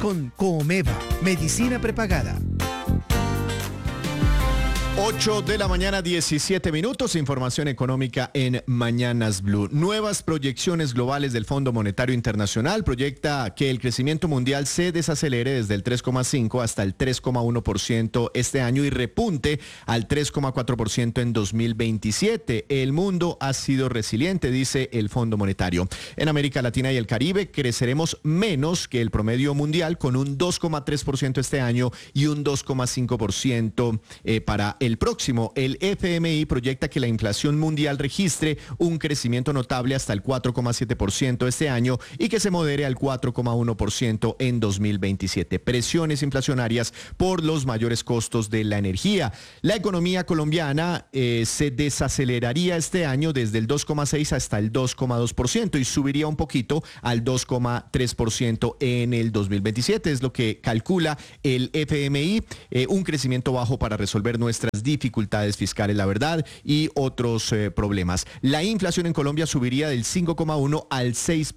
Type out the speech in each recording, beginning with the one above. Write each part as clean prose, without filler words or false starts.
con Comeva, medicina prepagada. 8 de la mañana, 17 minutos, información económica en Mañanas Blue. Nuevas proyecciones globales del Fondo Monetario Internacional proyecta que el crecimiento mundial se desacelere desde el 3,5 hasta el 3,1% este año y repunte al 3,4% en 2027. El mundo ha sido resiliente, dice el Fondo Monetario. En América Latina y el Caribe creceremos menos que el promedio mundial, con un 2,3% este año y un 2,5% para el próximo. El FMI proyecta que la inflación mundial registre un crecimiento notable hasta el 4,7% este año y que se modere al 4,1% en 2027. Presiones inflacionarias por los mayores costos de la energía. La economía colombiana se desaceleraría este año desde el 2,6 hasta el 2,2% y subiría un poquito al 2,3% en el 2027. Es lo que calcula el FMI, un crecimiento bajo para resolver nuestras dificultades fiscales, la verdad, y otros problemas. La inflación en Colombia subiría del 5,1 al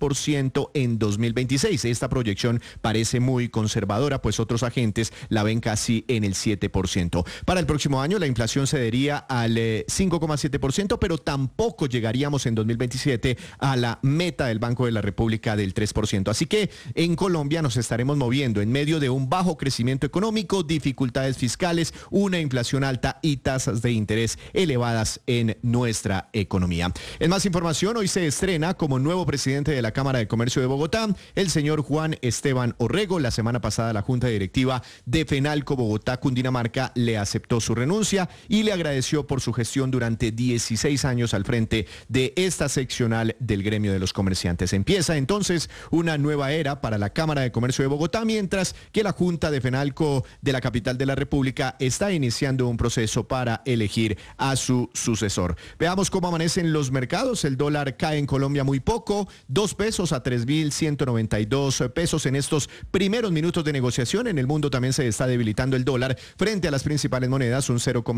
6% en 2026. Esta proyección parece muy conservadora, pues otros agentes la ven casi en el 7%. Para el próximo año, la inflación cedería al 5,7%, pero tampoco llegaríamos en 2027 a la meta del Banco de la República del 3%. Así que en Colombia nos estaremos moviendo en medio de un bajo crecimiento económico, dificultades fiscales, una inflación alta y tasas de interés elevadas en nuestra economía. En más información, hoy se estrena como nuevo presidente de la Cámara de Comercio de Bogotá el señor Juan Esteban Orrego. La semana pasada la Junta Directiva de FENALCO Bogotá Cundinamarca le aceptó su renuncia y le agradeció por su gestión durante 16 años al frente de esta seccional del gremio de los comerciantes. Empieza entonces una nueva era para la Cámara de Comercio de Bogotá, mientras que la Junta de FENALCO de la capital de la República está iniciando un proceso para elegir a su sucesor. Veamos cómo amanecen los mercados. El dólar cae en Colombia muy poco, 2 pesos a 3.192 pesos en estos primeros minutos de negociación. En el mundo también se está debilitando el dólar frente a las principales monedas, un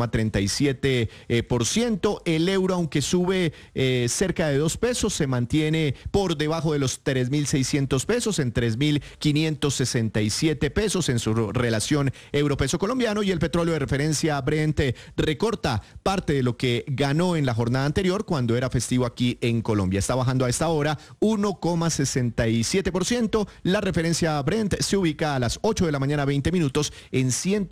0,37%. El euro, aunque sube cerca de 2 pesos, se mantiene por debajo de los 3.600 pesos, en 3.567 pesos en su relación euro-peso colombiano, y el petróleo de referencia Brent recorta parte de lo que ganó en la jornada anterior cuando era festivo aquí en Colombia. Está bajando a esta hora 1,67%. La referencia Brent se ubica a las 8 de la mañana 20 minutos en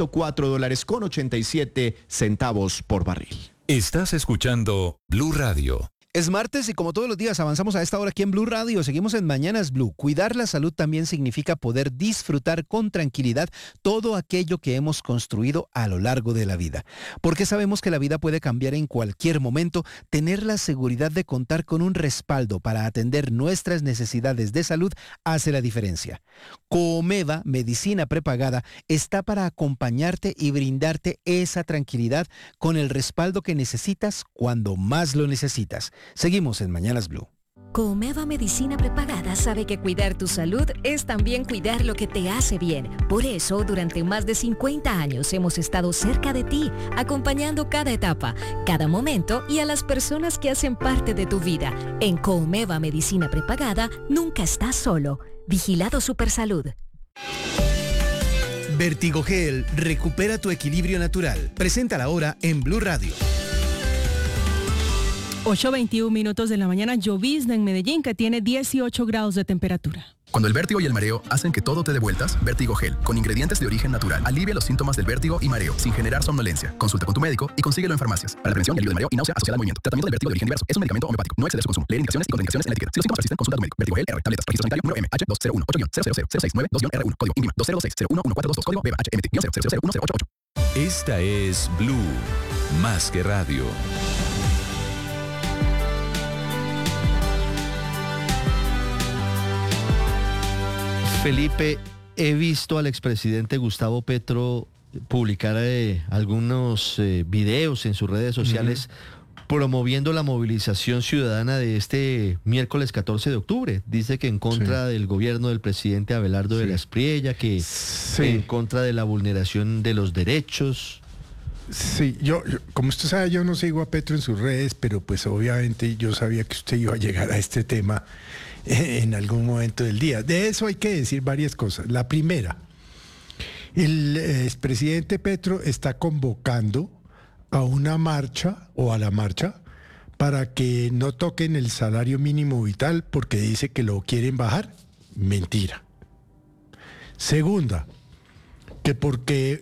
$104.87 por barril. Estás escuchando Blue Radio. Es martes y como todos los días avanzamos a esta hora aquí en Blue Radio. Seguimos en Mañanas Blue. Cuidar la salud también significa poder disfrutar con tranquilidad todo aquello que hemos construido a lo largo de la vida. Porque sabemos que la vida puede cambiar en cualquier momento. Tener la seguridad de contar con un respaldo para atender nuestras necesidades de salud hace la diferencia. Comeva, medicina prepagada, está para acompañarte y brindarte esa tranquilidad con el respaldo que necesitas cuando más lo necesitas. Seguimos en Mañanas Blue. Comeva Medicina Prepagada sabe que cuidar tu salud es también cuidar lo que te hace bien. Por eso, durante más de 50 años hemos estado cerca de ti, acompañando cada etapa, cada momento y a las personas que hacen parte de tu vida. En Comeva Medicina Prepagada, nunca estás solo. Vigilado Supersalud. Vertigogel, recupera tu equilibrio natural. Preséntala ahora en Blue Radio. 8:21 minutos de la mañana, llovizna en Medellín, que tiene 18 grados de temperatura. Cuando el vértigo y el mareo hacen que todo te dé vueltas, Vertigogel, con ingredientes de origen natural, alivia los síntomas del vértigo y mareo sin generar somnolencia. Consulta con tu médico y consíguelo en farmacias. Para la prevención y alivio del mareo y náusea asociada al movimiento. Tratamiento del vértigo de origen diverso. Es un medicamento homeopático. No exceder su consumo. Leer indicaciones y contraindicaciones en la etiqueta. Si los síntomas persisten, consulta a tu médico. Vertigogel R. Tabletas. Registro sanitario número MH2018-0000692-R1. Código INVIMA 206-011-422. Código BHMT-0001088. Esta es Blue, más que radio. Felipe, he visto al expresidente Gustavo Petro publicar algunos videos en sus redes sociales promoviendo la movilización ciudadana de este miércoles 14 de octubre. Dice que en contra del gobierno del presidente Abelardo de la Espriella, que en contra de la vulneración de los derechos. Sí, yo, como usted sabe, yo no sigo a Petro en sus redes, pero pues obviamente yo sabía que usted iba a llegar a este tema. en algún momento del día. De eso hay que decir varias cosas. La primera, el expresidente Petro está convocando a una marcha o a la marcha para que no toquen el salario mínimo vital porque dice que lo quieren bajar. Mentira. Segunda, que porque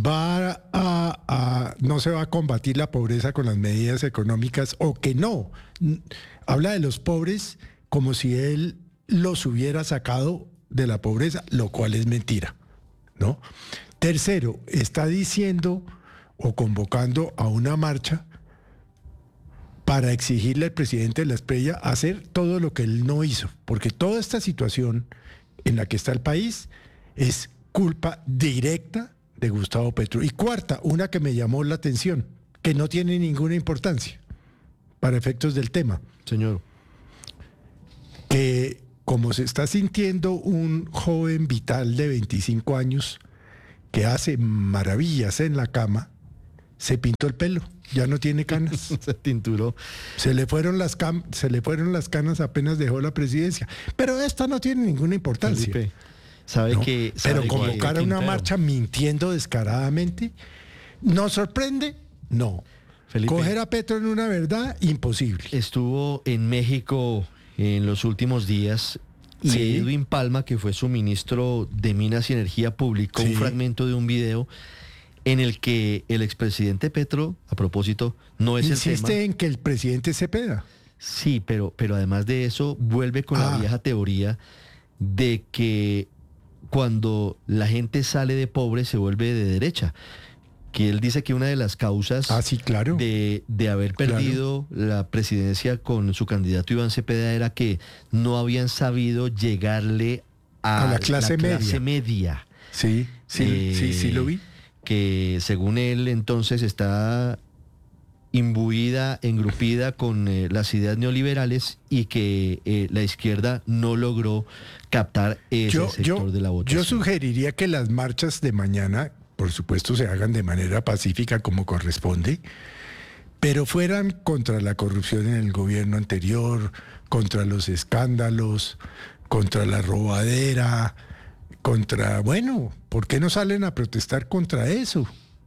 no se va a combatir la pobreza con las medidas económicas o que no. Habla de los pobres como si él los hubiera sacado de la pobreza, lo cual es mentira, ¿no? Tercero, está diciendo o convocando a una marcha para exigirle al presidente de la Espriella hacer todo lo que él no hizo, porque toda esta situación en la que está el país es culpa directa de Gustavo Petro. Y cuarta, una que me llamó la atención, que no tiene ninguna importancia para efectos del tema. Señor. Que como se está sintiendo un joven vital de 25 años que hace maravillas en la cama, se pintó el pelo, ya no tiene canas. Se tinturó. Se le fueron las canas apenas dejó la presidencia. Pero esto no tiene ninguna importancia. Felipe, ¿sabe ¿no? que Pero convocar a una marcha mintiendo descaradamente, ¿nos sorprende? No. Felipe, Coger a Petro en una verdad, imposible. estuvo en México en los últimos días y Sí. Edwin Palma, que fue su ministro de Minas y Energía, publicó un Sí. fragmento de un video en el que el expresidente Petro, a propósito, no es el Insiste tema. en que el presidente Cepeda. Sí, pero además de eso, vuelve con la vieja teoría de que cuando la gente sale de pobre se vuelve de derecha. Que él dice que una de las causas Sí, claro. de haber perdido la presidencia con su candidato Iván Cepeda era que no habían sabido llegarle a la clase media. Sí, sí lo vi. Que según él entonces está imbuida, engrupida con las ideas neoliberales y que la izquierda no logró captar ese sector de la votación. Yo sugeriría que las marchas de mañana, por supuesto, se hagan de manera pacífica como corresponde, pero fueran contra la corrupción en el gobierno anterior, contra los escándalos, contra la robadera, ¿por qué no salen a protestar contra eso?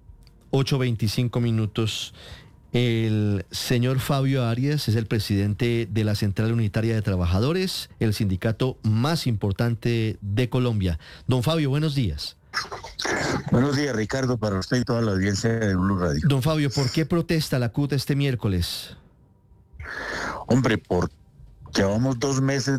8:25 minutos. El señor Fabio Arias es el presidente de la Central Unitaria de Trabajadores, el sindicato más importante de Colombia. Don Fabio, buenos días. Buenos días, Ricardo, para usted y toda la audiencia de Blue Radio. Don Fabio, ¿por qué protesta la CUT este miércoles? Hombre, llevamos 2 meses.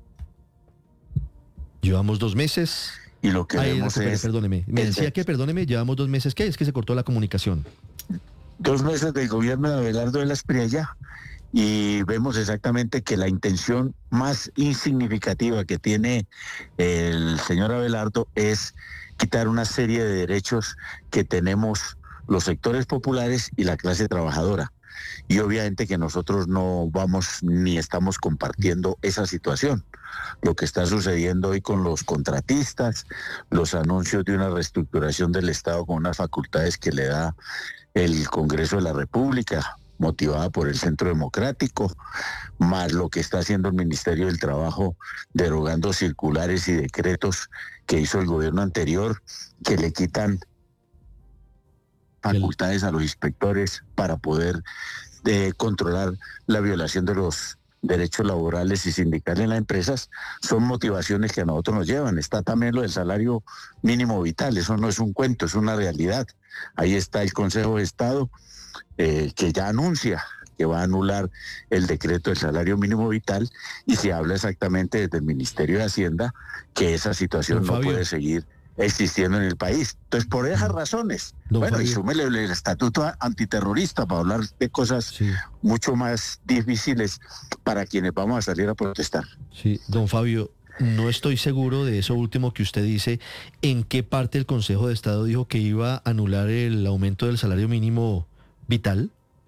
Llevamos 2 meses. Y lo que vemos es... Perdóneme, me decía que perdóneme, llevamos 2 meses. ¿Qué es que se cortó la comunicación? 2 meses del gobierno de Abelardo de la Espriella y vemos exactamente que la intención más insignificativa que tiene el señor Abelardo es quitar una serie de derechos que tenemos los sectores populares y la clase trabajadora. Y obviamente que nosotros no vamos ni estamos compartiendo esa situación. Lo que está sucediendo hoy con los contratistas, los anuncios de una reestructuración del Estado con unas facultades que le da el Congreso de la República, motivada por el Centro Democrático, más lo que está haciendo el Ministerio del Trabajo, derogando circulares y decretos que hizo el gobierno anterior, que le quitan facultades a los inspectores para poder controlar la violación de los derechos laborales y sindicales en las empresas, son motivaciones que a nosotros nos llevan. Está también lo del salario mínimo vital, eso no es un cuento, es una realidad. Ahí está el Consejo de Estado que ya anuncia que va a anular el decreto del salario mínimo vital y se habla exactamente desde el Ministerio de Hacienda que esa situación no puede seguir existiendo en el país. Entonces, por esas razones, y súmele el estatuto antiterrorista para hablar de cosas mucho más difíciles para quienes vamos a salir a protestar. Sí, don Fabio, no estoy seguro de eso último que usted dice. ¿En qué parte el Consejo de Estado dijo que iba a anular el aumento del salario mínimo vital?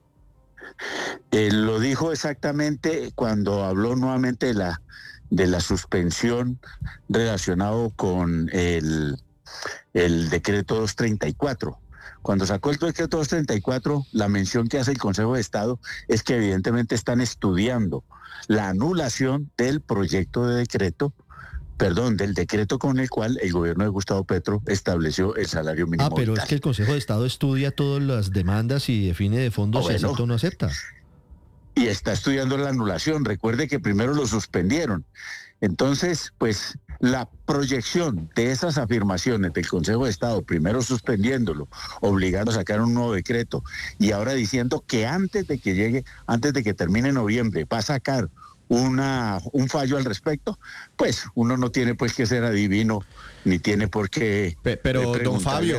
Lo dijo exactamente cuando habló nuevamente de la suspensión relacionado con el decreto 234. Cuando sacó el decreto 234, la mención que hace el Consejo de Estado es que evidentemente están estudiando la anulación del proyecto de decreto, del decreto con el cual el gobierno de Gustavo Petro estableció el salario mínimo pero vital. es que el Consejo de Estado estudia todas las demandas y define de fondo si acepta o no acepta. Y está estudiando la anulación. Recuerde que primero lo suspendieron. Entonces, pues la proyección de esas afirmaciones del Consejo de Estado, primero suspendiéndolo, obligando a sacar un nuevo decreto, y ahora diciendo que antes de que termine noviembre, va a sacar un fallo al respecto, pues uno no tiene pues que ser adivino, ni tiene por qué. Pero don Fabio,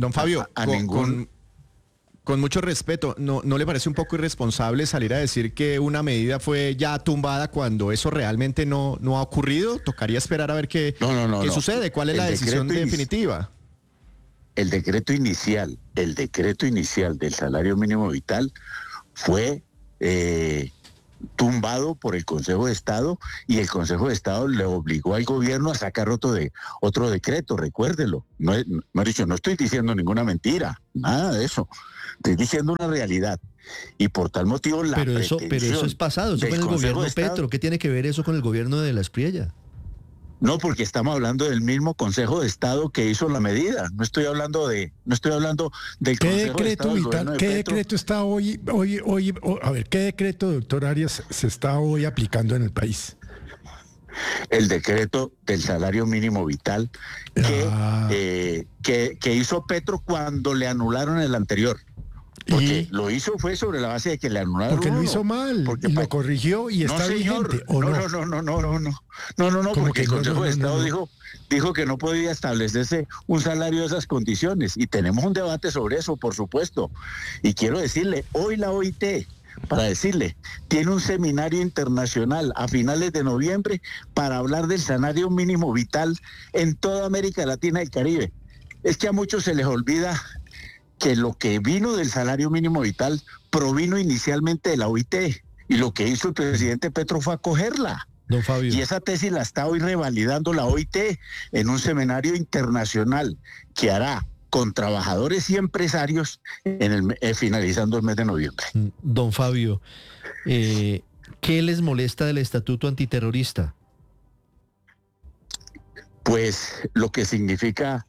con mucho respeto, ¿no le parece un poco irresponsable salir a decir que una medida fue ya tumbada cuando eso realmente no ha ocurrido? Tocaría esperar a ver qué sucede, cuál es la decisión definitiva. El decreto inicial del salario mínimo vital fue tumbado por el Consejo de Estado, y el Consejo de Estado le obligó al gobierno a sacar otro decreto, recuérdelo. No estoy diciendo ninguna mentira, nada de eso. Estoy diciendo una realidad. Y por tal motivo pero eso es pasado, eso fue en el gobierno Petro. ¿Qué tiene que ver eso con el gobierno de la Espriella? No, porque estamos hablando del mismo Consejo de Estado que hizo la medida. No estoy hablando del Consejo de Estado del gobierno de Petro. Decreto está hoy, a ver, qué decreto, doctor Arias, se está hoy aplicando en el país? El decreto del salario mínimo vital que hizo Petro cuando le anularon el anterior. Porque lo hizo fue sobre la base de que le anularon. Porque lo hizo mal, y lo corrigió y está vigente, ¿o no? No, porque el Consejo de Estado dijo que no podía establecerse un salario de esas condiciones, y tenemos un debate sobre eso, por supuesto. Y quiero decirle, hoy la OIT, tiene un seminario internacional a finales de noviembre para hablar del salario mínimo vital en toda América Latina y el Caribe. Es que a muchos se les olvida que lo que vino del salario mínimo vital provino inicialmente de la OIT, y lo que hizo el presidente Petro fue acogerla. Don Fabio. Y esa tesis la está hoy revalidando la OIT en un seminario internacional que hará con trabajadores y empresarios finalizando el mes de noviembre. Don Fabio, ¿qué les molesta del estatuto antiterrorista? Pues lo que significa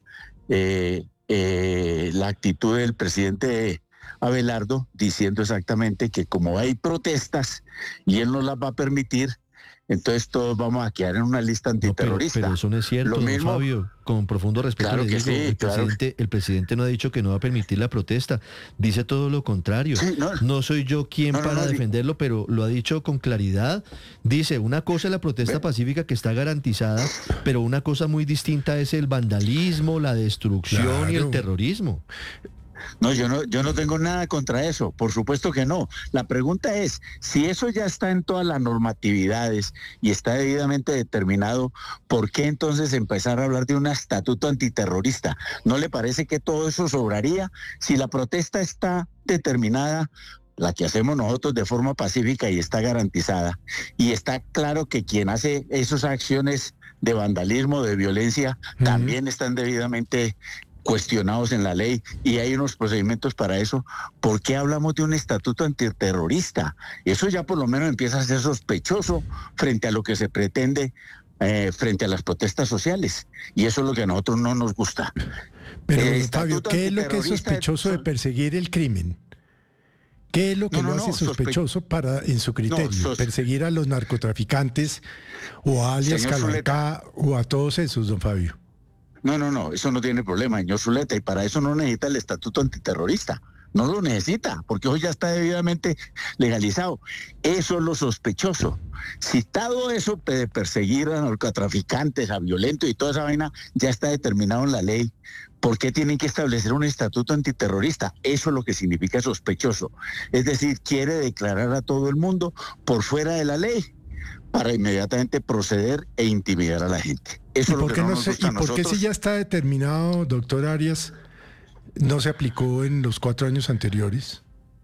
la actitud del presidente Abelardo, diciendo exactamente que como hay protestas y él no las va a permitir, entonces todos vamos a quedar en una lista antiterrorista. Pero eso no es cierto, don Fabio. Con profundo respeto claro le digo, el presidente no ha dicho que no va a permitir la protesta. Dice todo lo contrario. Sí, no soy yo quien para defenderlo, pero lo ha dicho con claridad. Dice, una cosa es la protesta pacífica que está garantizada, pero una cosa muy distinta es el vandalismo, la destrucción y el terrorismo. No, yo no tengo nada contra eso, por supuesto que no. La pregunta es, si eso ya está en todas las normatividades y está debidamente determinado, ¿por qué entonces empezar a hablar de un estatuto antiterrorista? ¿No le parece que todo eso sobraría? Si la protesta está determinada, la que hacemos nosotros de forma pacífica, y está garantizada, y está claro que quien hace esas acciones de vandalismo, de violencia, también están debidamente cuestionados en la ley, y hay unos procedimientos para eso. ¿Por qué hablamos de un estatuto antiterrorista? Eso ya por lo menos empieza a ser sospechoso frente a lo que se pretende frente a las protestas sociales, y eso es lo que a nosotros no nos gusta. Pero Fabio, ¿qué es lo que es sospechoso de perseguir el crimen? ¿Qué es lo que lo hace sospechoso en su criterio? ¿Perseguir a los narcotraficantes o a alias Calarcá o a todos esos, don Fabio? No, eso no tiene problema, señor Zuleta, y para eso no necesita el estatuto antiterrorista. No lo necesita, porque hoy ya está debidamente legalizado. Eso es lo sospechoso. Si todo eso de perseguir a narcotraficantes, a violentos y toda esa vaina ya está determinado en la ley, ¿por qué tienen que establecer un estatuto antiterrorista? Eso es lo que significa sospechoso. Es decir, quiere declarar a todo el mundo por fuera de la ley para inmediatamente proceder e intimidar a la gente. Eso es lo que no nos gusta a nosotros. ¿Y por qué si ya está determinado, doctor Arias, no se aplicó en los 4 años anteriores?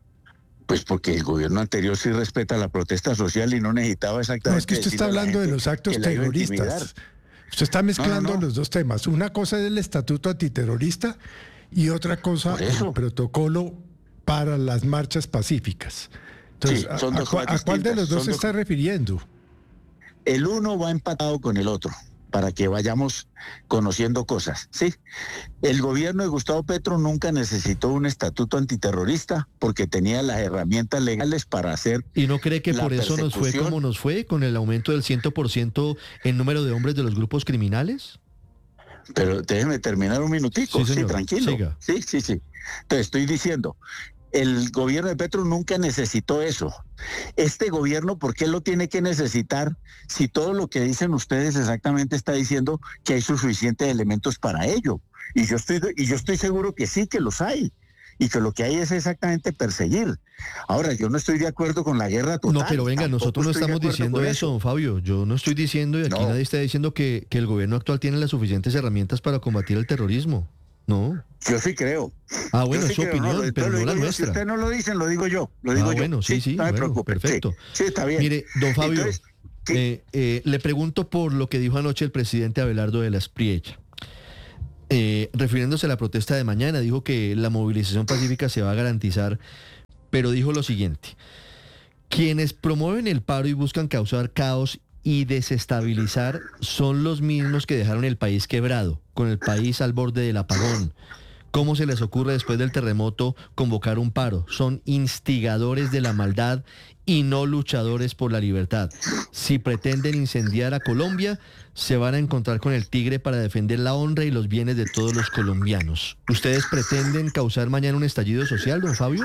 Pues porque el gobierno anterior sí respeta la protesta social y no necesitaba exactamente... No, es que usted está hablando de los actos terroristas. Usted está mezclando los dos temas. Una cosa es el estatuto antiterrorista y otra cosa, Por eso. el protocolo para las marchas pacíficas. Entonces, Sí, son dos cosas ¿a cuál de distintas, los dos son se dos- está refiriendo? El uno va empatado con el otro, para que vayamos conociendo cosas, ¿sí? El gobierno de Gustavo Petro nunca necesitó un estatuto antiterrorista porque tenía las herramientas legales para hacer. ¿Y no cree que La por eso nos fue persecución. como nos fue con el aumento del 100% en número de hombres de los grupos criminales? Pero déjeme terminar un minutico, Sí, sí, señor. tranquilo. Siga. Sí. Entonces estoy diciendo, el gobierno de Petro nunca necesitó eso. Este gobierno, ¿por qué lo tiene que necesitar si todo lo que dicen ustedes exactamente está diciendo que hay suficientes elementos para ello? Y yo estoy seguro que sí, que los hay. Y que lo que hay es exactamente perseguir. Ahora, yo no estoy de acuerdo con la guerra total. No, pero venga, tampoco nosotros no estoy de estamos acuerdo diciendo con eso, don Fabio. Yo no estoy diciendo, y aquí No. nadie está diciendo que el gobierno actual tiene las suficientes herramientas para combatir el terrorismo. No. Yo sí creo. Ah, bueno, Yo sí es su creo, opinión, entonces pero lo no la digo yo. Si nuestra. ustedes no lo dicen, lo digo yo. Lo digo yo. Bueno, sí, No me bueno, preocupe. perfecto. Sí, está bien. Mire, don Fabio, Entonces, ¿qué? le pregunto por lo que dijo anoche el presidente Abelardo de la Espriella. Refiriéndose a la protesta de mañana, dijo que la movilización pacífica se va a garantizar, pero dijo lo siguiente: quienes promueven el paro y buscan causar caos y desestabilizar son los mismos que dejaron el país quebrado, con el país al borde del apagón. ¿Cómo se les ocurre después del terremoto convocar un paro? Son instigadores de la maldad y no luchadores por la libertad. Si pretenden incendiar a Colombia, se van a encontrar con el tigre para defender la honra y los bienes de todos los colombianos. ¿Ustedes pretenden causar mañana un estallido social, don Fabio?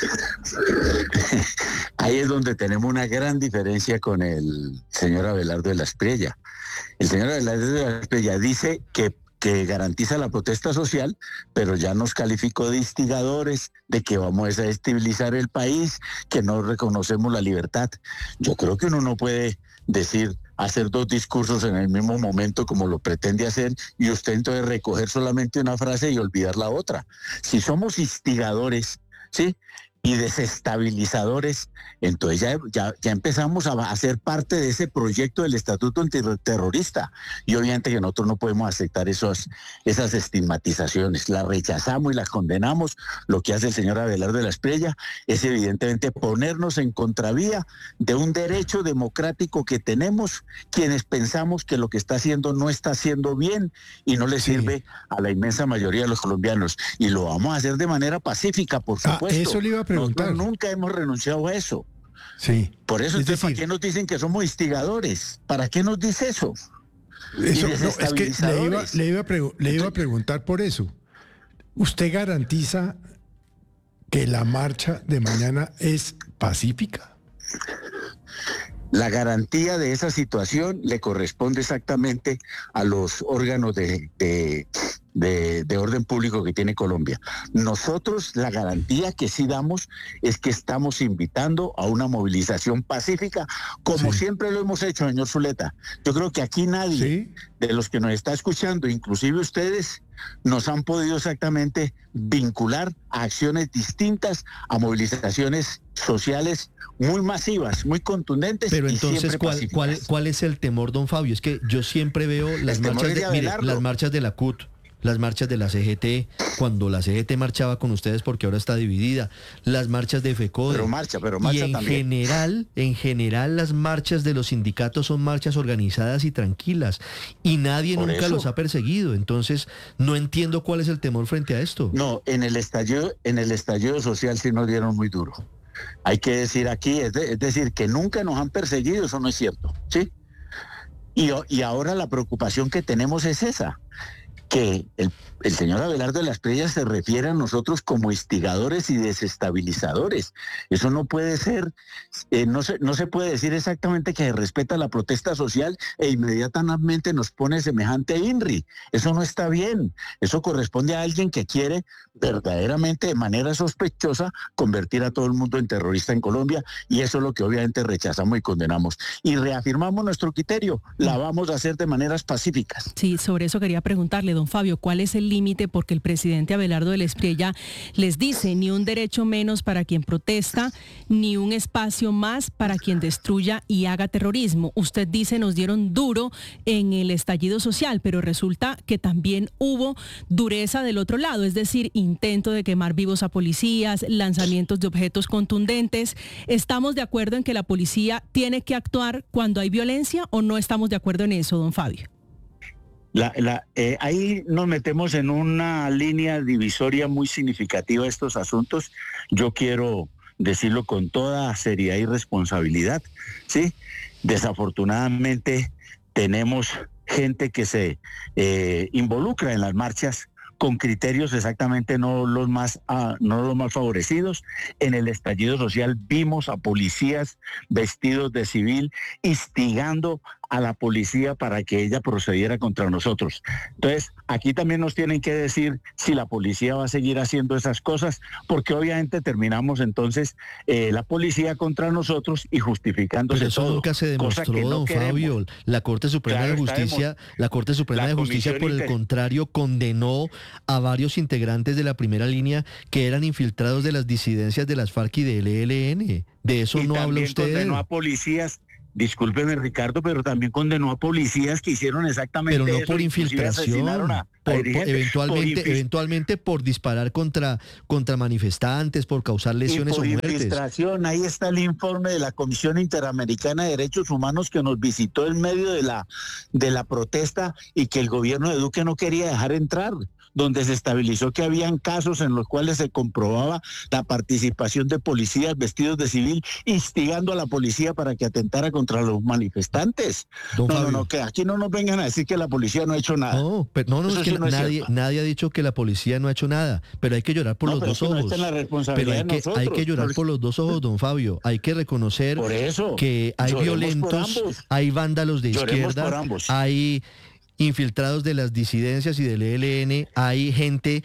Ahí es donde tenemos una gran diferencia con el señor Abelardo de la Espriella. El señor Abelardo de la Espriella dice que garantiza la protesta social, pero ya nos calificó de instigadores, de que vamos a desestabilizar el país, que no reconocemos la libertad. Yo creo que uno no puede hacer dos discursos en el mismo momento como lo pretende hacer, y usted entonces recoger solamente una frase y olvidar la otra. Si somos instigadores, ¿sí?, y desestabilizadores, entonces ya empezamos a hacer parte de ese proyecto del Estatuto Antiterrorista, y obviamente que nosotros no podemos aceptar esas estigmatizaciones. Las rechazamos y las condenamos. Lo que hace el señor Abelardo de la Espriella es evidentemente ponernos en contravía de un derecho democrático que tenemos quienes pensamos que lo que está haciendo no está haciendo bien y no le sirve a la inmensa mayoría de los colombianos, y lo vamos a hacer de manera pacífica, por supuesto. Eso le iba a preguntar. Nosotros nunca hemos renunciado a eso. Sí. Por eso, Es entonces, ¿para decir, qué nos dicen que somos instigadores? ¿Para qué nos dice eso? eso, no, es que le iba a preguntar por eso. ¿Usted garantiza que la marcha de mañana es pacífica? La garantía de esa situación le corresponde exactamente a los órganos de orden público que tiene Colombia. Nosotros la garantía que sí damos es que estamos invitando a una movilización pacífica, como siempre lo hemos hecho, señor Zuleta. Yo creo que aquí nadie de los que nos está escuchando, inclusive ustedes, nos han podido exactamente vincular a acciones distintas, a movilizaciones sociales muy masivas, muy contundentes. Pero y entonces, siempre pacíficas. ¿cuál es el temor, don Fabio? Es que yo siempre veo las marchas las marchas de la CUT, las marchas de la CGT, cuando la CGT marchaba con ustedes porque ahora está dividida, las marchas de FECODE. Pero marcha y en general las marchas de los sindicatos son marchas organizadas y tranquilas, y nadie Por nunca eso. los ha perseguido. Entonces, no entiendo cuál es el temor frente a esto. No, en el estallido social sí nos dieron muy duro. Hay que decir aquí, es decir, que nunca nos han perseguido, eso no es cierto, ¿sí? Y ahora la preocupación que tenemos es esa, que el señor Abelardo de la Espriella se refiere a nosotros como instigadores y desestabilizadores. Eso no puede ser, no se puede decir exactamente que se respeta la protesta social e inmediatamente nos pone semejante INRI. Eso no está bien. Eso corresponde a alguien que quiere verdaderamente de manera sospechosa convertir a todo el mundo en terrorista en Colombia, y eso es lo que obviamente rechazamos y condenamos. Y reafirmamos nuestro criterio, la vamos a hacer de maneras pacíficas. Sí, sobre eso quería preguntarle, don Fabio, ¿cuál es el límite? Porque el presidente Abelardo del Espriella les dice ni un derecho menos para quien protesta, ni un espacio más para quien destruya y haga terrorismo. Usted dice nos dieron duro en el estallido social, pero resulta que también hubo dureza del otro lado, es decir, intento de quemar vivos a policías, lanzamientos de objetos contundentes. ¿Estamos de acuerdo en que la policía tiene que actuar cuando hay violencia o no estamos de acuerdo en eso, don Fabio? Ahí nos metemos en una línea divisoria muy significativa de estos asuntos. Yo quiero decirlo con toda seriedad y responsabilidad, ¿sí? Desafortunadamente tenemos gente que se involucra en las marchas con criterios exactamente no los más favorecidos. En el estallido social vimos a policías vestidos de civil instigando a la policía para que ella procediera contra nosotros. Entonces, aquí también nos tienen que decir si la policía va a seguir haciendo esas cosas, porque obviamente terminamos entonces la policía contra nosotros y justificándose todo. Pero eso nunca se demostró, don Fabio. La Corte Suprema de Justicia, por el contrario, condenó a varios integrantes de la primera línea que eran infiltrados de las disidencias de las FARC y del ELN. De eso no habla usted. Condenó a policías. Discúlpeme, Ricardo, pero también condenó a policías que hicieron exactamente eso. Pero no por infiltración, eventualmente por disparar contra manifestantes, por causar lesiones o muertes. Infiltración, ahí está el informe de la Comisión Interamericana de Derechos Humanos que nos visitó en medio de la protesta y que el gobierno de Duque no quería dejar entrar, donde se estabilizó que habían casos en los cuales se comprobaba la participación de policías vestidos de civil instigando a la policía para que atentara contra los manifestantes. No, que aquí no nos vengan a decir que la policía no ha hecho nada. No, es que nadie ha dicho que la policía no ha hecho nada, pero hay que llorar por los dos ojos. Pero hay que llorar por los dos ojos, don Fabio. Hay que reconocer que hay violentos, hay vándalos de izquierda, hay infiltrados de las disidencias y del ELN, hay gente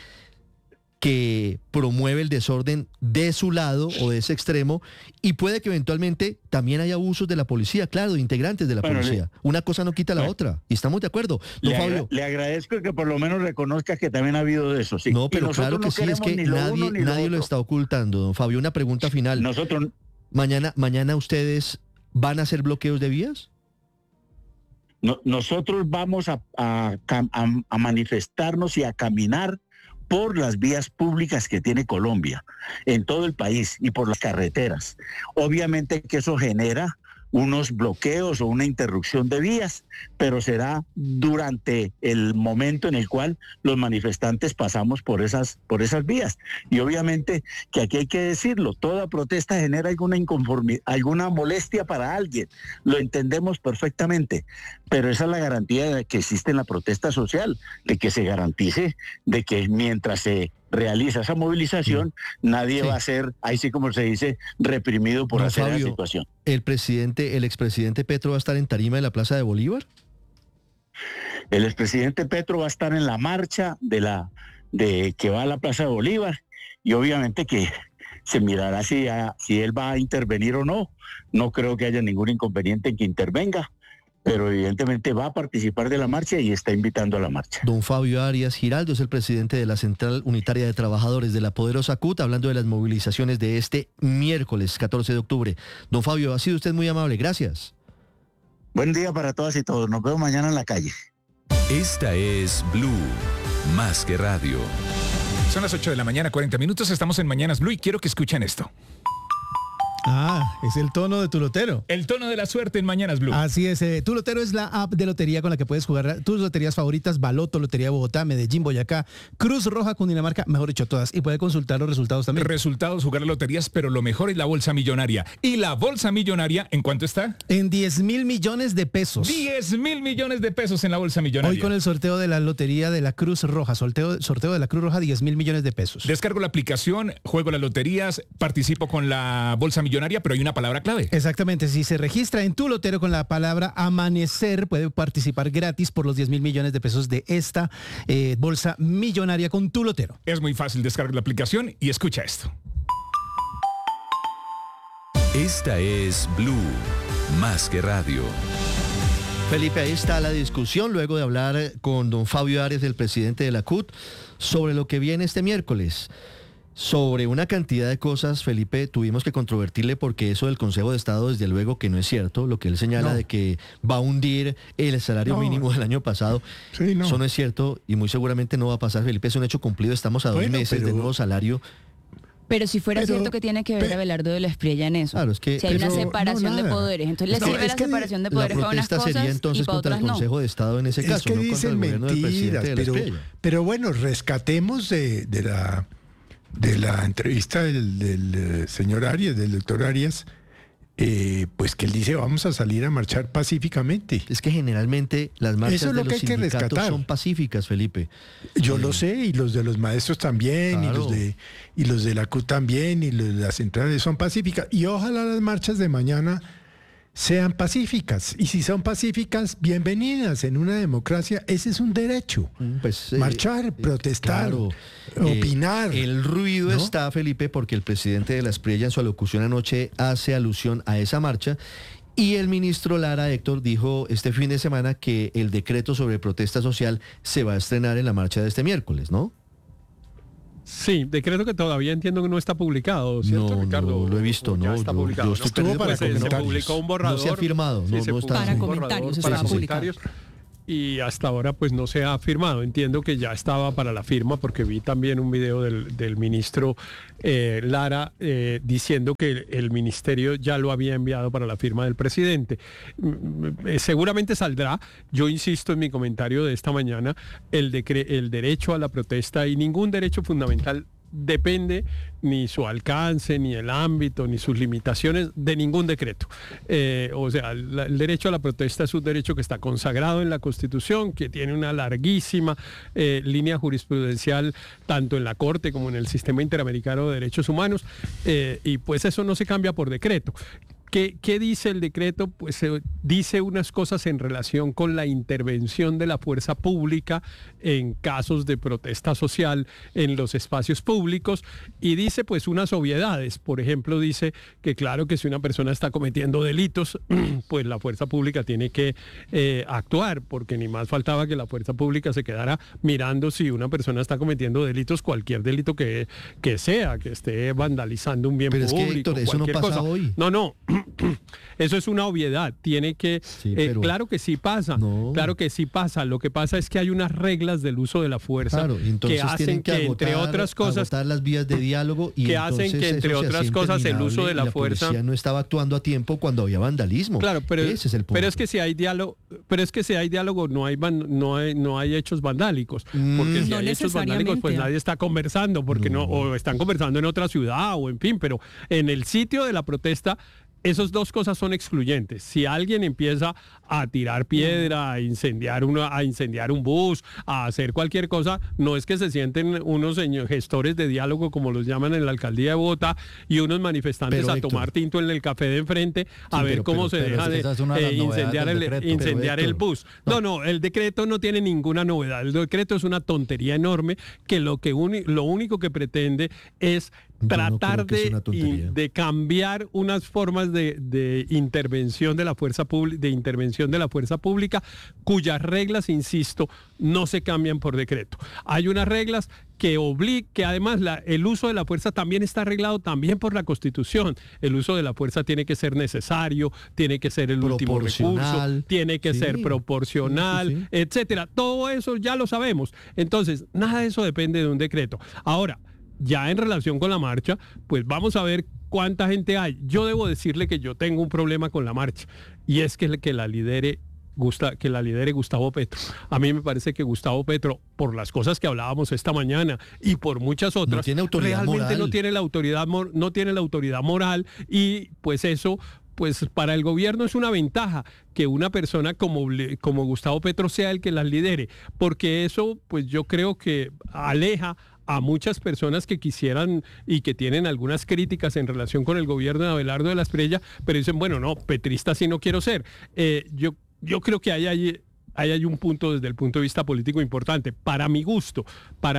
que promueve el desorden de su lado o de ese extremo, y puede que eventualmente también haya abusos de la policía, claro, de integrantes de la policía. Una cosa no quita la otra, y estamos de acuerdo. Don Fabio, le agradezco que por lo menos reconozca que también ha habido de eso, sí. No, pero claro que sí, es que nadie lo está ocultando, don Fabio. Una pregunta final. Mañana ustedes van a hacer bloqueos de vías. Nosotros vamos a manifestarnos y a caminar por las vías públicas que tiene Colombia, en todo el país y por las carreteras. Obviamente que eso genera unos bloqueos o una interrupción de vías, pero será durante el momento en el cual los manifestantes pasamos por esas vías. Y obviamente que aquí hay que decirlo, toda protesta genera alguna inconformidad, alguna molestia para alguien, lo entendemos perfectamente, pero esa es la garantía de que existe en la protesta social, de que se garantice de que mientras se realiza esa movilización, nadie va a ser, ahí sí como se dice, reprimido por hacer la situación. ¿El expresidente Petro va a estar en tarima de la Plaza de Bolívar? El expresidente Petro va a estar en la marcha de que va a la Plaza de Bolívar, y obviamente que se mirará si él va a intervenir o no. No creo que haya ningún inconveniente en que intervenga, pero evidentemente va a participar de la marcha y está invitando a la marcha. Don Fabio Arias Giraldo es el presidente de la Central Unitaria de Trabajadores de la Poderosa CUT, hablando de las movilizaciones de este miércoles 14 de octubre. Don Fabio, ha sido usted muy amable, gracias. Buen día para todas y todos, nos vemos mañana en la calle. Esta es Blue, más que radio. Son las 8 de la mañana, 40 minutos, estamos en Mañanas Blue y quiero que escuchen esto. Es el tono de Tu Lotero. El tono de la suerte en Mañanas Blue. Así es, Tu Lotero es la app de lotería con la que puedes jugar tus loterías favoritas: Baloto, Lotería de Bogotá, Medellín, Boyacá, Cruz Roja, Cundinamarca, mejor dicho, todas. Y puedes consultar los resultados también. Resultados, jugar loterías, pero lo mejor es la bolsa millonaria. ¿Y la bolsa millonaria en cuánto está? En 10,000 millones de pesos. 10,000 millones de pesos en la bolsa millonaria. Hoy con el sorteo de la lotería de la Cruz Roja, sorteo de la Cruz Roja, 10,000 millones de pesos. Descargo la aplicación, juego las loterías, participo con la bolsa millonaria, pero hay una palabra clave. Exactamente, si se registra en Tu Lotero con la palabra amanecer, puede participar gratis por los 10,000 millones de pesos de esta bolsa millonaria con Tu Lotero. Es muy fácil, descargar la aplicación y escucha esto. Esta es Blue, más que radio. Felipe, ahí está la discusión luego de hablar con don Fabio Arias, el presidente de la CUT, sobre lo que viene este miércoles. Sobre una cantidad de cosas, Felipe, tuvimos que controvertirle porque eso del Consejo de Estado, desde luego que no es cierto. Lo que él señala de que va a hundir el salario mínimo del año pasado, eso no es cierto y muy seguramente no va a pasar, Felipe. Es un hecho cumplido, estamos a 2 meses de nuevo salario. Pero si fuera cierto, que tiene que ver Abelardo de la Espriella en eso. Claro, es que si hay una separación de poderes, entonces le sirve la separación de poderes para unas cosas sería entonces y para contra otras el Consejo de Estado en ese caso, es que no dicen contra el mentiras, de la Espriella. pero bueno, rescatemos de la entrevista del señor Arias, del doctor Arias, pues que él dice vamos a salir a marchar pacíficamente. Es que generalmente las marchas de los sindicatos son pacíficas, Felipe. Yo lo sé, y los de los maestros también, claro. y los de la CUT también, y los de las centrales son pacíficas. Y ojalá las marchas de mañana sean pacíficas. Y si son pacíficas, bienvenidas. En una democracia ese es un derecho. Marchar, protestar, opinar. El ruido está, Felipe, porque el presidente de la Espriella en su alocución anoche hace alusión a esa marcha. Y el ministro Lara, Héctor, dijo este fin de semana que el decreto sobre protesta social se va a estrenar en la marcha de este miércoles, ¿no? Sí, decreto que todavía entiendo que no está publicado, ¿cierto, Ricardo? No lo he visto, no. Está publicado. Yo estoy pues se publicó un borrador. No se ha firmado, no está. Para comentarios, para comentarios. Y hasta ahora pues no se ha firmado. Entiendo que ya estaba para la firma porque vi también un video del ministro Lara diciendo que el ministerio ya lo había enviado para la firma del presidente. Seguramente saldrá. Yo insisto en mi comentario de esta mañana, el derecho a la protesta y ningún derecho fundamental depende ni su alcance, ni el ámbito, ni sus limitaciones de ningún decreto. O sea, el derecho a la protesta es un derecho que está consagrado en la Constitución, que tiene una larguísima línea jurisprudencial, tanto en la Corte como en el Sistema Interamericano de Derechos Humanos, y pues eso no se cambia por decreto. ¿Qué dice el decreto? Pues dice unas cosas en relación con la intervención de la fuerza pública en casos de protesta social en los espacios públicos y dice pues unas obviedades. Por ejemplo, dice que claro que si una persona está cometiendo delitos, pues la fuerza pública tiene que actuar, porque ni más faltaba que la fuerza pública se quedara mirando si una persona está cometiendo delitos, cualquier delito que sea, que esté vandalizando un bien público. Pero es que, Héctor, eso no pasa hoy. No. Eso es una obviedad, tiene que, claro que sí pasa, claro que sí pasa, lo que pasa es que hay unas reglas del uso de la fuerza que hacen que entre otras cosas las vías de diálogo y que hacen que entre otras cosas el uso de la fuerza policía no estaba actuando a tiempo cuando había vandalismo. Claro, pero ese es el punto. Pero es que si hay diálogo, no hay hechos vandálicos, porque si hay hechos vandálicos pues nadie está conversando, porque o están conversando en otra ciudad o en fin, pero en el sitio de la protesta esas dos cosas son excluyentes. Si alguien empieza a tirar piedra, a incendiar un bus, a hacer cualquier cosa, no es que se sienten unos gestores de diálogo, como los llaman en la alcaldía de Bogotá, y unos manifestantes a tomar tinto en el café de enfrente a ver cómo se deja de incendiar el bus. No, el decreto no tiene ninguna novedad. El decreto es una tontería enorme que lo único que pretende es tratar de cambiar unas formas de intervención de la fuerza pública, cuyas reglas, insisto, no se cambian por decreto. Hay unas reglas que además el uso de la fuerza también está arreglado también por la Constitución. El uso de la fuerza tiene que ser necesario, tiene que ser el último recurso, tiene que ser proporcional, etcétera. Todo eso ya lo sabemos. Entonces, nada de eso depende de un decreto. Ahora, ya en relación con la marcha, pues vamos a ver cuánta gente hay. Yo debo decirle que yo tengo un problema con la marcha, y es que la lidere Gustavo Petro. A mí me parece que Gustavo Petro, por las cosas que hablábamos esta mañana y por muchas otras, realmente no tiene la autoridad moral, y pues eso, pues para el gobierno es una ventaja que una persona como Gustavo Petro sea el que las lidere, porque eso pues yo creo que aleja a muchas personas que quisieran y que tienen algunas críticas en relación con el gobierno de Abelardo de la Espriella, pero dicen, bueno, no, petrista sí no quiero ser. Yo creo que hay un punto desde el punto de vista político importante. Para mi gusto, para mí,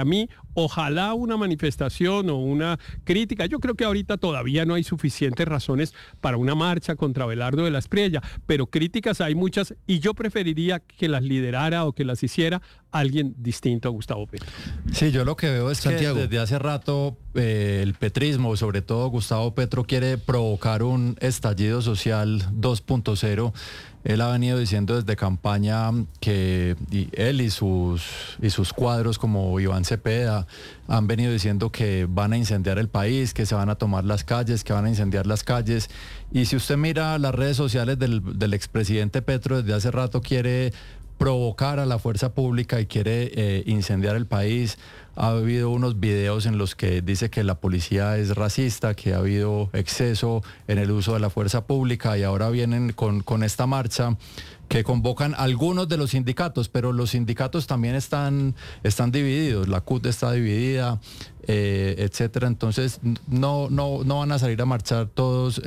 Ojalá una manifestación o una crítica. Yo creo que ahorita todavía no hay suficientes razones para una marcha contra Abelardo de la Espriella, pero críticas hay muchas y yo preferiría que las liderara o que las hiciera alguien distinto a Gustavo Petro. Sí, yo lo que veo es Santiago. que desde hace rato el petrismo, sobre todo Gustavo Petro, quiere provocar un estallido social 2.0. Él ha venido diciendo desde campaña que él y sus cuadros como Iván Cepeda han venido diciendo que van a incendiar el país, que se van a tomar las calles, que van a incendiar las calles. Y si usted mira las redes sociales del expresidente Petro, desde hace rato quiere provocar a la fuerza pública y quiere incendiar el país. Ha habido unos videos en los que dice que la policía es racista, que ha habido exceso en el uso de la fuerza pública y ahora vienen con esta marcha que convocan algunos de los sindicatos, pero los sindicatos también están divididos, la CUT está dividida, etcétera. Entonces no van a salir a marchar todos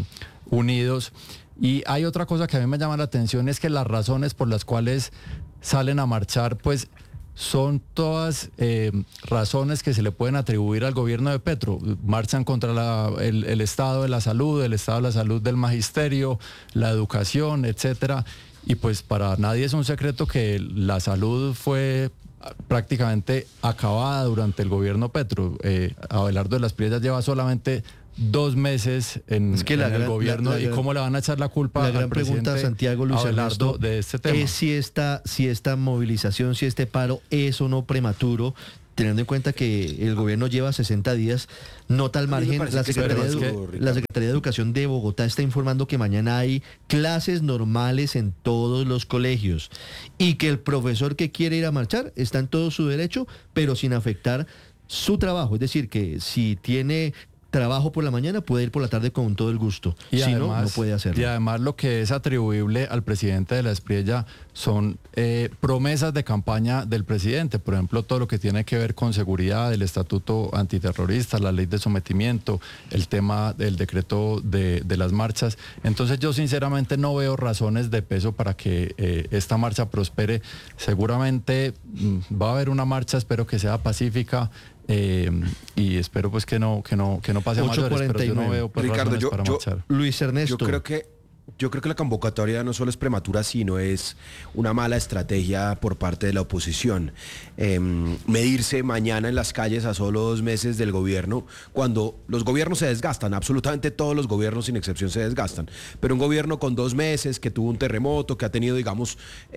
unidos. Y hay otra cosa que a mí me llama la atención, es que las razones por las cuales salen a marchar, pues son todas razones que se le pueden atribuir al gobierno de Petro. Marchan contra el estado de la salud, el estado de la salud del magisterio, la educación, etcétera. Y pues para nadie es un secreto que la salud fue prácticamente acabada durante el gobierno Petro. Abelardo de la Espriella lleva solamente 2 meses en el gobierno, y cómo le van a echar la culpa al gran pregunta, Santiago, Luis Abelardo, de este tema. Es si esta movilización, si este paro es o no prematuro, teniendo en cuenta que el gobierno lleva 60 días, nota al margen, la Secretaría de Educación de Bogotá está informando que mañana hay clases normales en todos los colegios y que el profesor que quiere ir a marchar está en todo su derecho, pero sin afectar su trabajo. Es decir, que si tiene trabajo por la mañana, puede ir por la tarde con todo el gusto. Y si además, no puede hacerlo. Y además lo que es atribuible al presidente de la Espriella son promesas de campaña del presidente. Por ejemplo, todo lo que tiene que ver con seguridad, el estatuto antiterrorista, la ley de sometimiento, el tema del decreto de las marchas. Entonces yo sinceramente no veo razones de peso para que esta marcha prospere. Seguramente va a haber una marcha, espero que sea pacífica. Y espero pues que no pase a mayores, pero yo no veo pues, Ricardo, para marchar. Luis Ernesto. Yo creo que la convocatoria no solo es prematura, sino es una mala estrategia por parte de la oposición. Medirse mañana en las calles a solo 2 meses del gobierno, cuando los gobiernos se desgastan, absolutamente todos los gobiernos sin excepción se desgastan, pero un gobierno con 2 meses, que tuvo un terremoto, que ha tenido, digamos,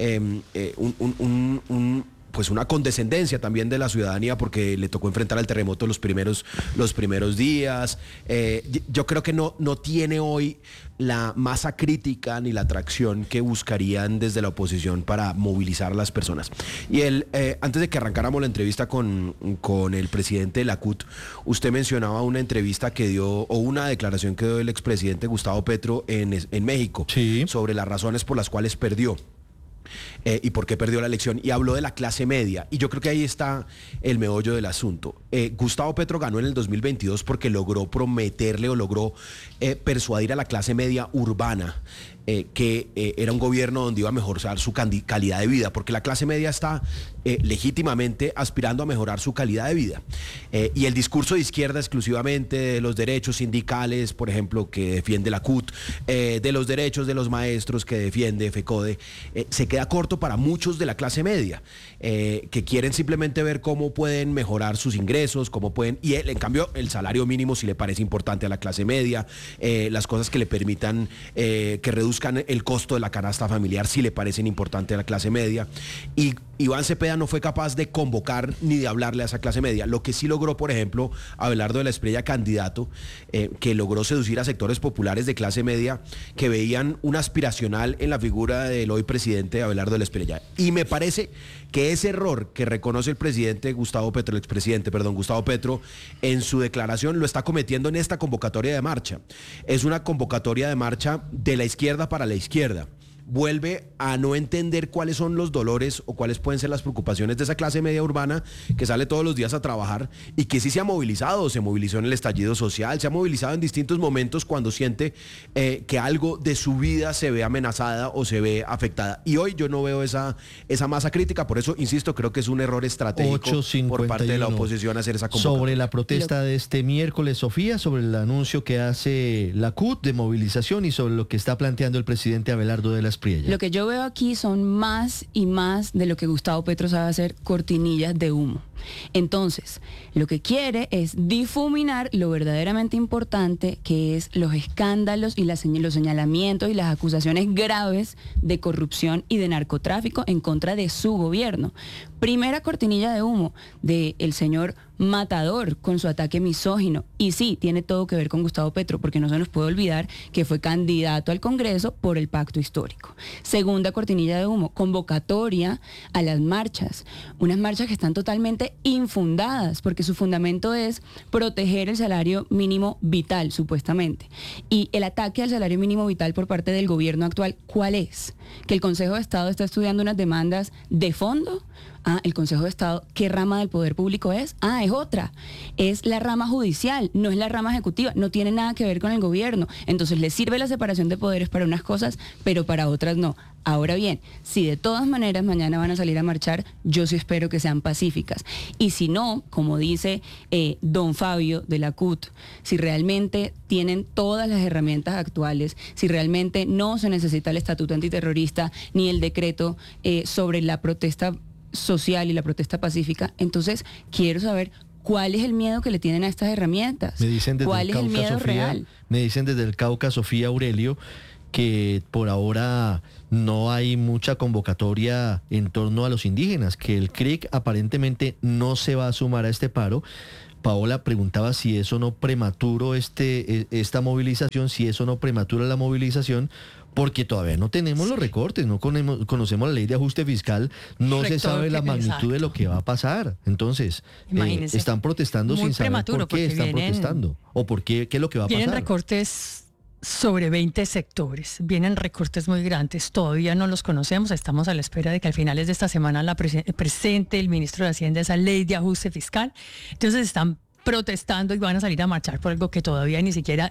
pues una condescendencia también de la ciudadanía porque le tocó enfrentar al terremoto los primeros días. Yo creo que no tiene hoy la masa crítica ni la atracción que buscarían desde la oposición para movilizar a las personas. Y antes de que arrancáramos la entrevista con el presidente de la CUT, usted mencionaba una entrevista que dio, o una declaración que dio el expresidente Gustavo Petro en México, sí, sobre las razones por las cuales perdió. Y por qué perdió la elección, y habló de la clase media, y yo creo que ahí está el meollo del asunto. Gustavo Petro ganó en el 2022 porque logró prometerle o logró persuadir a la clase media urbana que era un gobierno donde iba a mejorar su calidad de vida, porque la clase media está legítimamente aspirando a mejorar su calidad de vida. Y el discurso de izquierda exclusivamente de los derechos sindicales, por ejemplo, que defiende la CUT, de los derechos de los maestros que defiende FECODE, se queda corto para muchos de la clase media, que quieren simplemente ver cómo pueden mejorar sus ingresos, cómo pueden, y en cambio el salario mínimo sí le parece importante a la clase media, las cosas que le permitan que reduzcan el costo de la canasta familiar sí le parecen importantes a la clase media. Y Iván Cepeda no fue capaz de convocar ni de hablarle a esa clase media. Lo que sí logró, por ejemplo, Abelardo de la Espriella, candidato, que logró seducir a sectores populares de clase media que veían un aspiracional en la figura del hoy presidente Abelardo de la Espriella. Y me parece que ese error que reconoce el expresidente Gustavo Petro, en su declaración lo está cometiendo en esta convocatoria de marcha. Es una convocatoria de marcha de la izquierda para la izquierda. vuelve a no entender cuáles son los dolores o cuáles pueden ser las preocupaciones de esa clase media urbana que sale todos los días a trabajar y que sí se movilizó en el estallido social, se ha movilizado en distintos momentos cuando siente que algo de su vida se ve amenazada o se ve afectada. Y hoy yo no veo esa masa crítica, por eso, insisto, creo que es un error estratégico por parte de la oposición hacer esa convocatoria. Sobre la protesta de este miércoles, Sofía, sobre el anuncio que hace la CUT de movilización y sobre lo que está planteando el presidente Abelardo de la Espriella. Lo que yo veo aquí son más y más de lo que Gustavo Petro sabe hacer, cortinillas de humo. Entonces, lo que quiere es difuminar lo verdaderamente importante, que es los escándalos y los señalamientos y las acusaciones graves de corrupción y de narcotráfico en contra de su gobierno. Primera cortinilla de humo del señor Matador con su ataque misógino. Y sí, tiene todo que ver con Gustavo Petro, porque no se nos puede olvidar que fue candidato al Congreso por el pacto histórico. Segunda cortinilla de humo, convocatoria a las marchas. Unas marchas que están totalmente infundadas, porque su fundamento es proteger el salario mínimo vital, supuestamente. Y el ataque al salario mínimo vital por parte del gobierno actual, ¿cuál es? Que el Consejo de Estado está estudiando unas demandas de fondo. El Consejo de Estado, ¿qué rama del poder público es? Es otra. Es la rama judicial, no es la rama ejecutiva, no tiene nada que ver con el gobierno. Entonces le sirve la separación de poderes para unas cosas, pero para otras no. Ahora bien, si de todas maneras mañana van a salir a marchar, yo sí espero que sean pacíficas. Y si no, como dice don Fabio de la CUT, si realmente tienen todas las herramientas actuales, si realmente no se necesita el estatuto antiterrorista ni el decreto sobre la protesta social y la protesta pacífica, entonces quiero saber cuál es el miedo que le tienen a estas herramientas. Me dicen desde ¿Cuál es el miedo real? Me dicen desde el Cauca, Sofía Aurelio, que por ahora no hay mucha convocatoria en torno a los indígenas, que el CRIC aparentemente no se va a sumar a este paro. Paola preguntaba si eso no prematuro esta movilización, si eso no prematura la movilización, porque todavía no tenemos los recortes, no conocemos la ley de ajuste fiscal, no se sabe la magnitud de lo que va a pasar. Entonces, están protestando sin saber por qué están protestando o por qué es lo que va a pasar. Vienen recortes sobre 20 sectores, vienen recortes muy grandes, todavía no los conocemos, estamos a la espera de que al finales de esta semana presente el ministro de Hacienda esa ley de ajuste fiscal. Entonces están protestando y van a salir a marchar por algo que todavía ni siquiera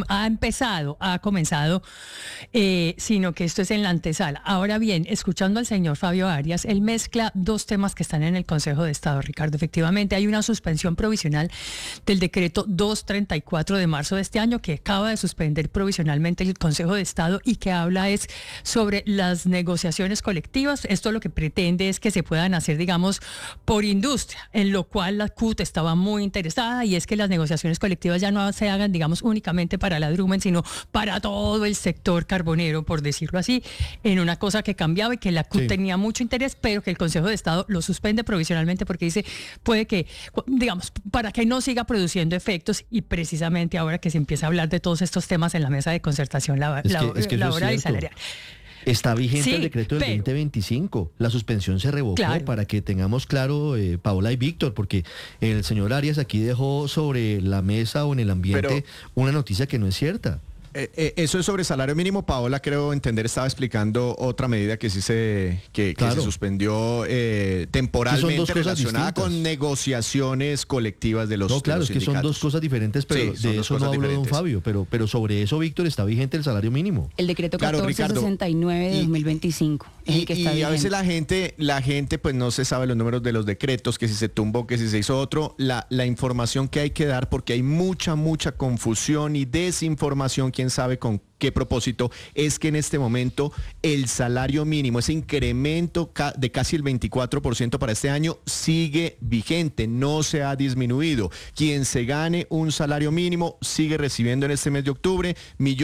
ha comenzado, sino que esto es en la antesala. Ahora bien, escuchando al señor Fabio Arias, él mezcla dos temas que están en el Consejo de Estado, Ricardo. Efectivamente, hay una suspensión provisional del decreto 234 de marzo de este año que acaba de suspender provisionalmente el Consejo de Estado y que habla es sobre las negociaciones colectivas. Esto lo que pretende es que se puedan hacer, digamos, por industria, en lo cual la CUT estaba muy interesada, y es que las negociaciones colectivas ya no se hagan, digamos, únicamente para la Drummond, sino para todo el sector carbonero, por decirlo así, en una cosa que cambiaba y que la CUT tenía mucho interés, pero que el Consejo de Estado lo suspende provisionalmente porque dice, puede que, digamos, para que no siga produciendo efectos, y precisamente ahora que se empieza a hablar de todos estos temas en la mesa de concertación laboral y salarial. Está vigente el decreto del 2025. La suspensión se revocó, para que tengamos claro, Paola y Víctor, porque el señor Arias aquí dejó sobre la mesa o en el ambiente una noticia que no es cierta. Eso es sobre salario mínimo. Paola, creo entender, estaba explicando otra medida que sí se suspendió temporalmente relacionada con negociaciones colectivas de los sindicatos. Claro, es que son dos cosas diferentes, pero de eso no habló don Fabio. Pero sobre eso, Víctor, está vigente el salario mínimo. El decreto 1469 de 2025 es el que está vigente. Y a veces la gente pues no se sabe los números de los decretos, que si se tumbó, que si se hizo otro. La información que hay que dar, porque hay mucha confusión y desinformación, quién sabe con qué propósito, es que en este momento el salario mínimo, ese incremento de casi el 24% para este año, sigue vigente, no se ha disminuido. Quien se gane un salario mínimo sigue recibiendo en este mes de octubre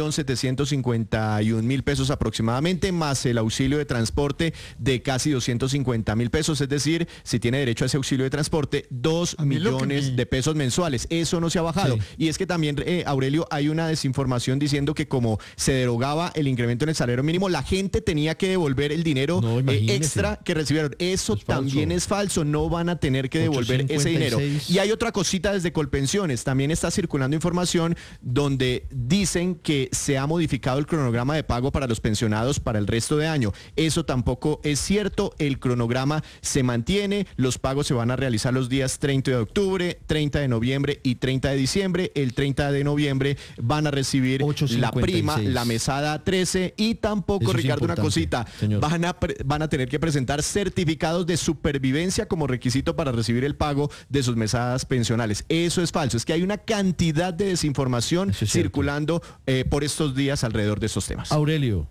1.751.000 pesos aproximadamente, más el auxilio de transporte de casi 250.000 pesos, es decir, si tiene derecho a ese auxilio de transporte, 2 millones de pesos mensuales. Eso no se ha bajado. Y es que también, Aurelio, hay una desinformación diciendo que como se derogaba el incremento en el salario mínimo, la gente tenía que devolver el dinero extra que recibieron. Eso también es falso, no van a tener que devolver ese dinero. Y hay otra cosita desde Colpensiones, también está circulando información donde dicen que se ha modificado el cronograma de pago para los pensionados para el resto de año. Eso tampoco es cierto, el cronograma se mantiene, los pagos se van a realizar los días 30 de octubre, 30 de noviembre y 30 de diciembre. El 30 de noviembre van a recibir la prima, la mesada 13 y tampoco, eso Ricardo, una cosita, van a tener que presentar certificados de supervivencia como requisito para recibir el pago de sus mesadas pensionales. Eso es falso, es que hay una cantidad de desinformación circulando por estos días alrededor de estos temas. Aurelio.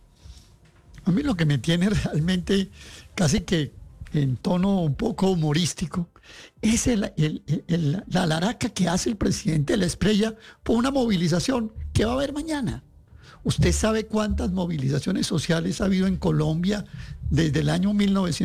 A mí lo que me tiene realmente casi que en tono un poco humorístico es la laraca que hace el presidente de la Espriella por una movilización que va a haber mañana. ¿Usted sabe cuántas movilizaciones sociales ha habido en Colombia desde el año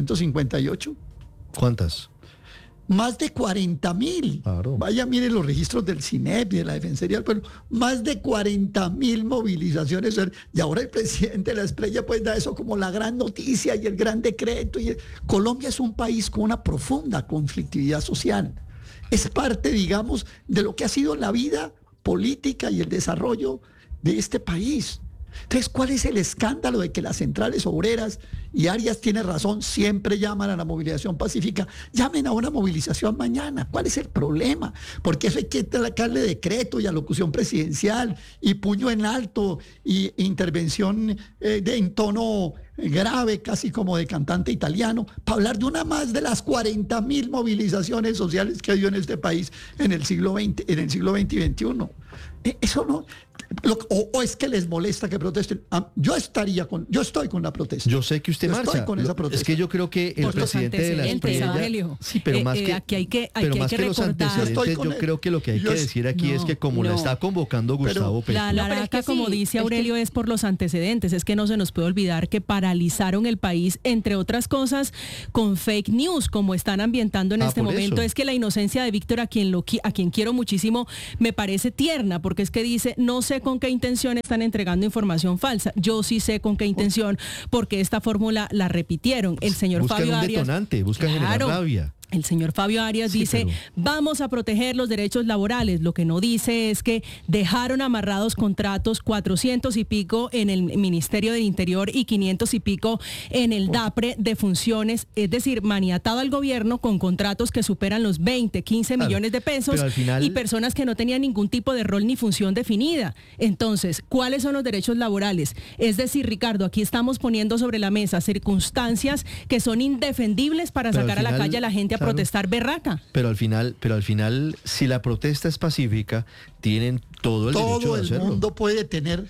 1958? ¿Cuántas? Más de 40.000. Claro. Vaya, mire los registros del CINEP y de la Defensoría del Pueblo. Más de 40.000 movilizaciones. Y ahora el presidente de la Espriella pues da eso como la gran noticia y el gran decreto. Colombia es un país con una profunda conflictividad social. Es parte, digamos, de lo que ha sido la vida política y el desarrollo de este país. Entonces, ¿cuál es el escándalo de que las centrales obreras, y Arias tiene razón, siempre llaman a la movilización pacífica? Llamen a una movilización mañana. ¿Cuál es el problema? Porque eso hay que darle decreto y alocución presidencial y puño en alto y intervención en tono grave, casi como de cantante italiano, para hablar de una más de las 40.000 movilizaciones sociales que ha habido en este país en el siglo XX y XXI. Eso no... O es que les molesta que protesten. Yo estoy con la protesta. Yo sé que usted marcha. Estoy con esa protesta. Es que yo creo que el presidente de la Espriella, sí, pero más que aquí hay que los antecedentes, yo creo que lo que hay que decir aquí es que como la está convocando Gustavo Petro. La laraca, como dice Aurelio, es por los antecedentes. Es que no se nos puede olvidar que paralizaron el país, entre otras cosas, con fake news, como están ambientando en este momento. Es que la inocencia de Víctor, a quien quiero muchísimo, me parece tierna, porque es que dice, no sé con qué intención están entregando información falsa. Yo sí sé con qué intención, porque esta fórmula la repitieron. El señor Fabio Arias... Buscan generar rabia. El señor Fabio Arias dice, vamos a proteger los derechos laborales. Lo que no dice es que dejaron amarrados contratos 400 y pico en el Ministerio del Interior y 500 y pico en el DAPRE de funciones, es decir, maniatado al gobierno con contratos que superan los 20, 15 millones de pesos y personas que no tenían ningún tipo de rol ni función definida. Entonces, ¿cuáles son los derechos laborales? Es decir, Ricardo, aquí estamos poniendo sobre la mesa circunstancias que son indefendibles para sacar a la calle a la gente a protestar berraca. Pero al final, si la protesta es pacífica, tienen todo el derecho de hacerlo. Todo el mundo puede tener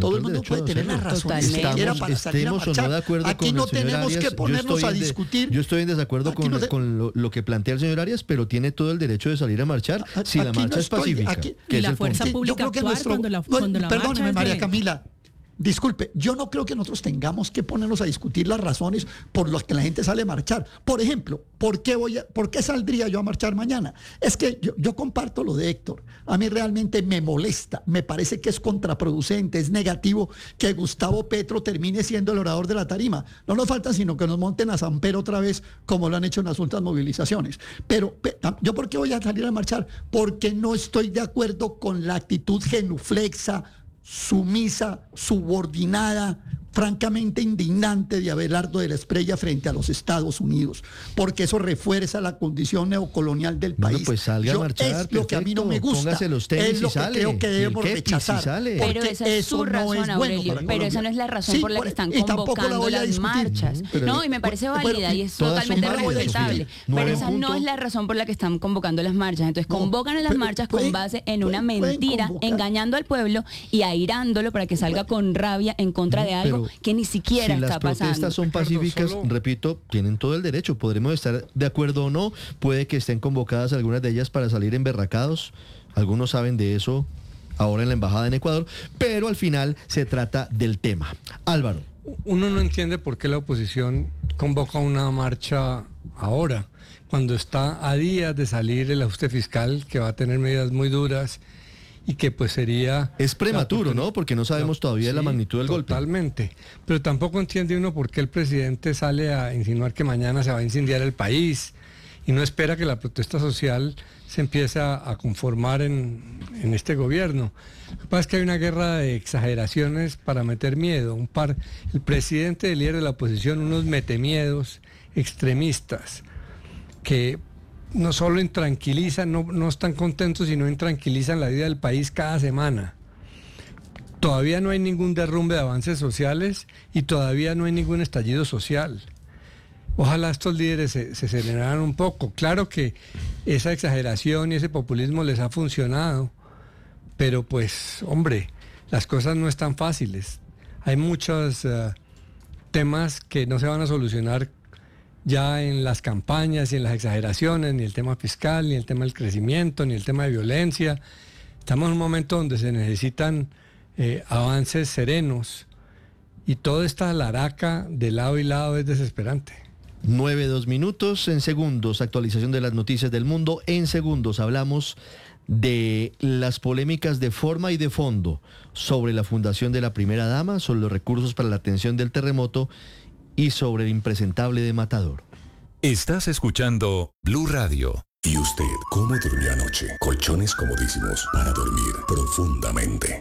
la razón para salir a marchar. No de acuerdo aquí con no el señor tenemos Arias, que ponernos a discutir. Yo estoy en desacuerdo con lo que plantea el señor Arias, pero tiene todo el derecho de salir a marchar si la marcha es pacífica. Y la fuerza pública actuar cuando la perdóneme, María Camila. Disculpe, yo no creo que nosotros tengamos que ponernos a discutir las razones por las que la gente sale a marchar. Por ejemplo, ¿por qué saldría yo a marchar mañana? Es que yo comparto lo de Héctor. A mí realmente me molesta, me parece que es contraproducente, es negativo que Gustavo Petro termine siendo el orador de la tarima. No nos falta sino que nos monten a San Pedro otra vez, como lo han hecho en las últimas movilizaciones. Pero ¿yo por qué voy a salir a marchar? Porque no estoy de acuerdo con la actitud genuflexa, sumisa, subordinada, francamente indignante de Abelardo de la Espriella frente a los Estados Unidos, porque eso refuerza la condición neocolonial del país. Pues salga a marchar, es lo que a mí no me gusta, es lo que creo que debemos rechazar. Pero esa es su razón, Aurelio, pero esa no es la razón por la que están convocando las marchas. No, y me parece válida y es totalmente respetable, pero esa no es la razón por la que están convocando las marchas. Entonces convocan a las marchas con base en una mentira, engañando al pueblo y airándolo para que salga con rabia en contra de algo que ni siquiera está pasando. Si las protestas son pacíficas, repito, tienen todo el derecho. Podremos estar de acuerdo o no. Puede que estén convocadas algunas de ellas para salir emberracados. Algunos saben de eso ahora en la embajada en Ecuador. Pero al final se trata del tema. Álvaro. Uno no entiende por qué la oposición convoca una marcha ahora, cuando está a días de salir el ajuste fiscal, que va a tener medidas muy duras, y que pues sería... Es prematuro, ¿no? Porque no sabemos todavía la magnitud del golpe. Totalmente. Pero tampoco entiende uno por qué el presidente sale a insinuar que mañana se va a incendiar el país y no espera que la protesta social se empiece a conformar en este gobierno. Lo que pasa es que hay una guerra de exageraciones para meter miedo. El presidente, el líder de la oposición, unos metemiedos extremistas que no solo intranquilizan, no están contentos, sino intranquilizan la vida del país cada semana. Todavía no hay ningún derrumbe de avances sociales y todavía no hay ningún estallido social. Ojalá estos líderes se serenaran un poco. Claro que esa exageración y ese populismo les ha funcionado, pero pues, hombre, las cosas no están fáciles. Hay muchos temas que no se van a solucionar ya en las campañas y en las exageraciones, ni el tema fiscal, ni el tema del crecimiento, ni el tema de violencia. Estamos en un momento donde se necesitan avances serenos y toda esta laraca de lado y lado es desesperante. 9:02 minutos, en segundos, actualización de las noticias del mundo. En segundos hablamos de las polémicas de forma y de fondo sobre la fundación de la primera dama, sobre los recursos para la atención del terremoto y sobre el impresentable de Matador. Estás escuchando Blue Radio. ¿Y usted cómo durmió anoche? Colchones comodísimos para dormir profundamente.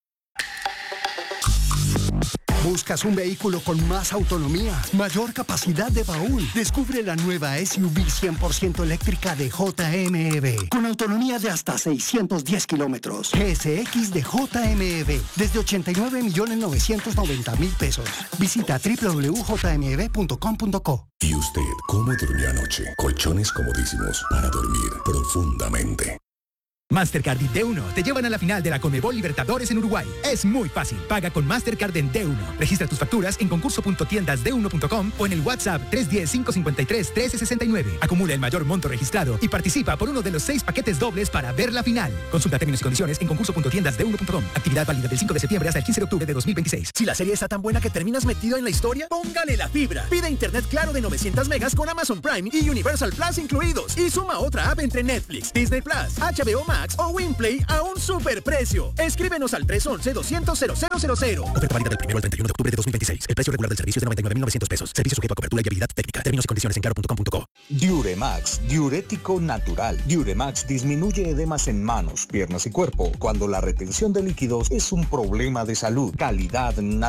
¿Buscas un vehículo con más autonomía, mayor capacidad de baúl? Descubre la nueva SUV 100% eléctrica de JMEV, con autonomía de hasta 610 kilómetros. GSX de JMEV, desde 89.990.000 pesos. Visita www.jmev.com.co. ¿Y usted cómo durmió anoche? Colchones comodísimos para dormir profundamente. Mastercard y D1 te llevan a la final de la Conmebol Libertadores en Uruguay. Es muy fácil. Paga con Mastercard en D1. Registra tus facturas en concurso.tiendasd1.com o en el WhatsApp 310-553-1369. Acumula el mayor monto registrado y participa por uno de los 6 paquetes dobles para ver la final. Consulta términos y condiciones en concurso.tiendasd1.com. Actividad válida del 5 de septiembre hasta el 15 de octubre de 2026. Si la serie está tan buena que terminas metido en la historia, póngale la fibra. Pide internet claro de 900 megas con Amazon Prime y Universal Plus incluidos. Y suma otra app entre Netflix, Disney Plus, HBO Max o Winplay a un superprecio. Escríbenos al 311-200-0000. Oferta válida del 1 al 31 de octubre de 2026. El precio regular del servicio es de 99.900 pesos. Servicio sujeto a cobertura y habilidad técnica. Términos y condiciones en claro.com.co. Diuremax, diurético natural. Diuremax disminuye edemas en manos, piernas y cuerpo cuando la retención de líquidos es un problema de salud. Calidad natural.